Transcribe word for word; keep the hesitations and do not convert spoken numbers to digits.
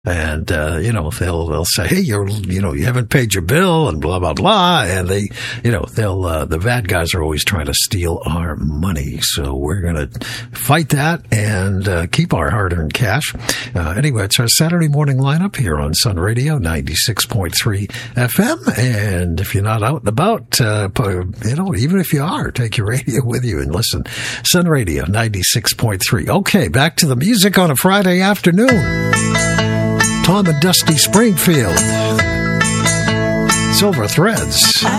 And, uh, you know, they'll, they'll say, hey, you're, you know, you haven't paid your bill and blah, blah, blah. And they, you know, they'll, uh, the bad guys are always trying to steal our money. So we're going to fight that and, uh, keep our hard earned cash. Uh, anyway, it's our Saturday morning lineup here on Sun Radio ninety-six point three F M. And if you're not out and about, uh, you know, even if you are, take your radio with you and listen. Sun Radio ninety-six point three. Okay, back to the music on a Friday afternoon. Tom and Dusty Springfield. Silver Threads.